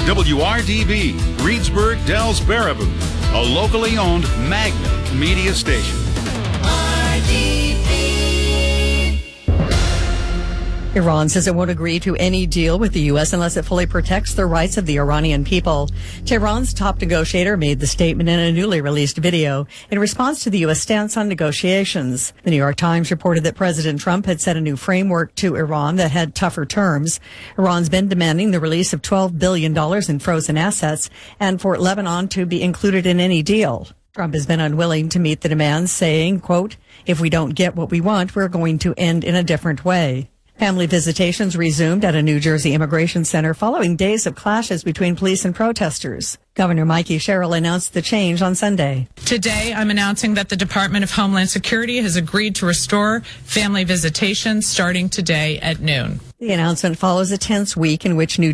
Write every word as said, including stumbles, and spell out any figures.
W R D B, Reedsburg, Dells, Baraboo, a locally owned Magnet media station. R D B. Iran says it won't agree to any deal with the U S unless it fully protects the rights of the Iranian people. Tehran's top negotiator made the statement in a newly released video in response to the U S stance on negotiations. The New York Times reported that President Trump had set a new framework to Iran that had tougher terms. Iran's been demanding the release of twelve billion dollars in frozen assets and for Lebanon to be included in any deal. Trump has been unwilling to meet the demands, saying, quote, "If we don't get what we want, we're going to end in a different way." Family visitations resumed at a New Jersey immigration center following days of clashes between police and protesters. Governor Mikey Sherrill announced the change on Sunday. Today, I'm announcing that the Department of Homeland Security has agreed to restore family visitations starting today at noon. The announcement follows a tense week in which New